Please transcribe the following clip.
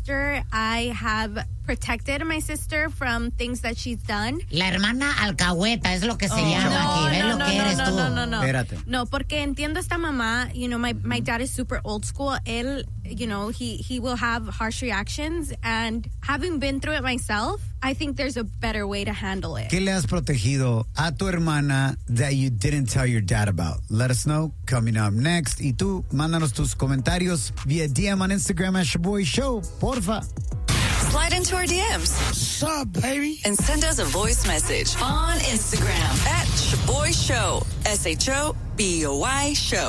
sister, I have protected my sister from things that she's done. La hermana alcahueta es lo que se llama aquí. ¿Ves lo que eres tú? No. Espérate. No, porque entiendo esta mamá. You know, my dad is super old school. Él, you know, he will have harsh reactions. And having been through it myself, I think there's a better way to handle it. ¿Qué le has protegido a tu hermana that you didn't tell your dad about? Let us know. Coming up next. Y tú, mándanos tus comentarios via DM on Instagram at Shaboy Show. Porfa. Slide into our DMs. What's up, baby? And send us a voice message on Instagram at Shaboy Show. SHOBOY Show.